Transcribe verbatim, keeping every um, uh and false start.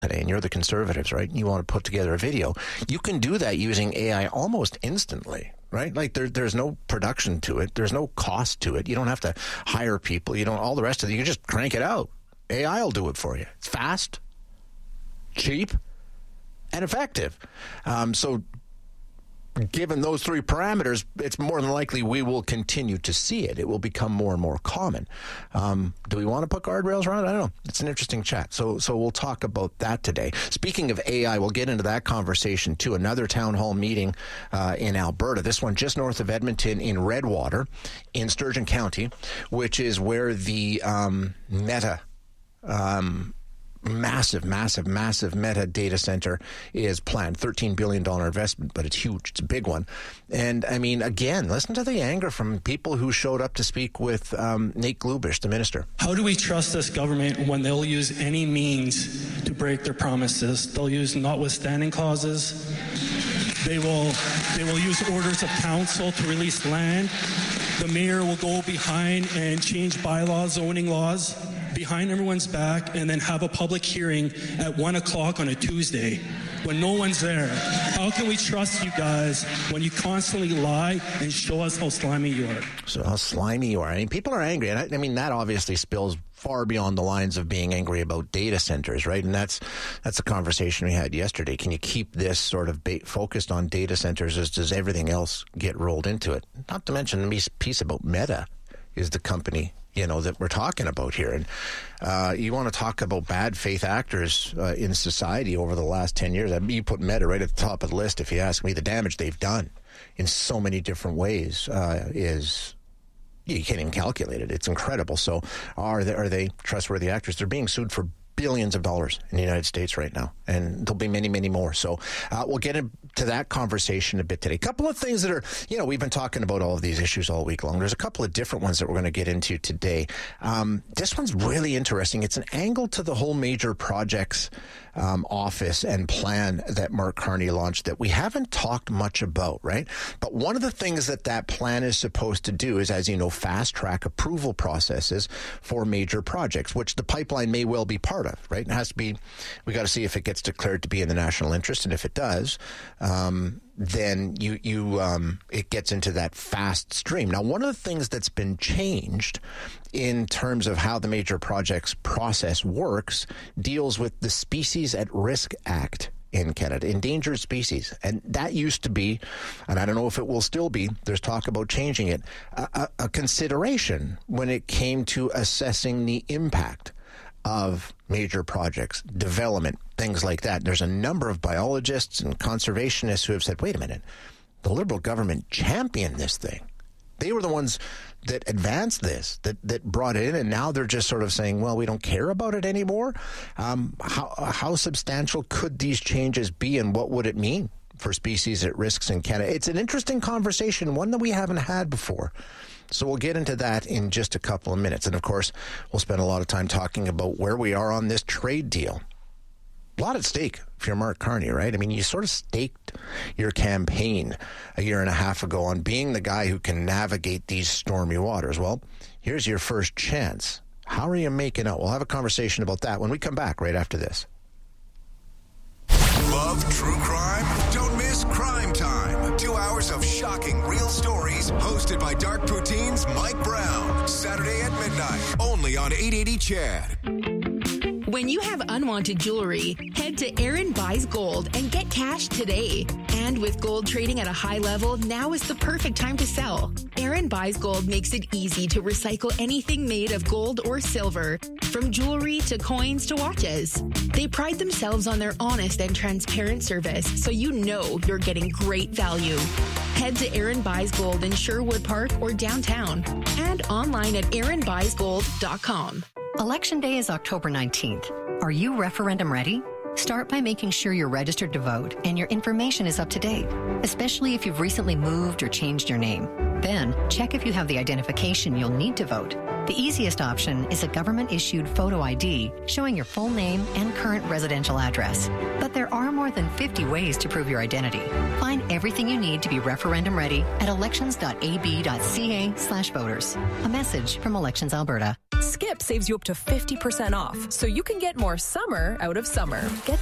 today, and you're the Conservatives, right? You want to put together a video. You can do that using A I almost instantly, right? Like there, there's no production to it. There's no cost to it. You don't have to hire people. You don't, all the rest of it. You can just crank it out. A I will do it for you. It's fast, cheap, and effective. Um, so given those three parameters, it's more than likely we will continue to see it. It will become more and more common. Um, do we want to put guardrails around it? I don't know. It's an interesting chat. So so we'll talk about that today. Speaking of A I, we'll get into that conversation too. Another town hall meeting uh, in Alberta, this one just north of Edmonton in Redwater in Sturgeon County, which is where the um, Meta um massive, massive, massive Meta data center is planned. thirteen billion dollars investment, but it's huge. It's a big one. And, I mean, again, listen to the anger from people who showed up to speak with um, Nate Glubish, the minister. How do we trust this government when they'll use any means to break their promises? They'll use notwithstanding clauses. They will, they will use orders of council to release land. The mayor will go behind and change bylaws, zoning laws, behind everyone's back, and then have a public hearing at one o'clock on a Tuesday when no one's there. How can we trust you guys when you constantly lie and show us how slimy you are? So how slimy you are. I mean, people are angry. And I, I mean, that obviously spills far beyond the lines of being angry about data centers, right? And that's that's a conversation we had yesterday. Can you keep this sort of ba- focused on data centers as does everything else get rolled into it? Not to mention the piece about Meta is the company, you know, that we're talking about here. And uh, you want to talk about bad faith actors uh, in society over the last ten years. I mean, you put Meta right at the top of the list. If you ask me, the damage they've done in so many different ways uh, is, you can't even calculate it. It's incredible. So are they, are they trustworthy actors? They're being sued for billions of dollars in the United States right now, and there'll be many, many more. So uh, we'll get into that conversation a bit today. A couple of things that are, you know, we've been talking about all of these issues all week long. There's a couple of different ones that we're going to get into today. Um, this one's really interesting. It's an angle to the whole major projects um, office and plan that Mark Carney launched that we haven't talked much about, right? But one of the things that that plan is supposed to do is, as you know, fast track approval processes for major projects, which the pipeline may well be part of, right? It has to be, we got to see if it gets declared to be in the national interest, and if it does, um, then you you um, it gets into that fast stream. Now, one of the things that's been changed in terms of how the major projects process works deals with the Species at Risk Act in Canada, endangered species. And that used to be, and I don't know if it will still be, there's talk about changing it, a, a consideration when it came to assessing the impact of major projects, development, things like that. There's a number of biologists and conservationists who have said, wait a minute, the Liberal government championed this thing. They were the ones that advanced this, that, that brought it in, and now they're just sort of saying, well, we don't care about it anymore. Um, how, how substantial could these changes be, and what would it mean for species at risks in Canada? It's an interesting conversation, one that we haven't had before. So we'll get into that in just a couple of minutes. And, of course, we'll spend a lot of time talking about where we are on this trade deal. A lot at stake if you're Mark Carney, right? I mean, you sort of staked your campaign a year and a half ago on being the guy who can navigate these stormy waters. Well, here's your first chance. How are you making out? We'll have a conversation about that when we come back right after this. Love true crime? Don't miss Crime Time. Two hours of shocking real stories hosted by Dark Poutines Mike Brown. Saturday at midnight, only on eight eighty C H A D. When you have unwanted jewelry, head to Aaron Buys Gold and get cash today. And with gold trading at a high level, now is the perfect time to sell. Aaron Buys Gold makes it easy to recycle anything made of gold or silver, from jewelry to coins to watches. They pride themselves on their honest and transparent service, so you know you're getting great value. Head to Aaron Buys Gold in Sherwood Park or downtown, and online at aaron buys gold dot com. Election Day is October nineteenth. Are you referendum ready? Start by making sure you're registered to vote and your information is up to date, especially if you've recently moved or changed your name. Then, check if you have the identification you'll need to vote. The easiest option is a government-issued photo I D showing your full name and current residential address. But there are more than fifty ways to prove your identity. Find everything you need to be referendum ready at elections dot a b dot c a slash voters. A message from Elections Alberta. Skip Knip saves you up to fifty percent off, so you can get more summer out of summer. Get